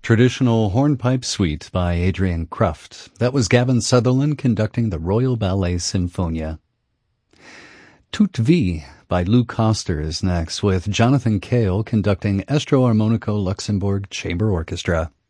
Traditional Hornpipe Suite by Adrian Kruft. That was Gavin Sutherland conducting the Royal Ballet Symphonia. Toute Vie by Lou Coster is next, with Jonathan Cale conducting Estro Armonico Luxembourg Chamber Orchestra.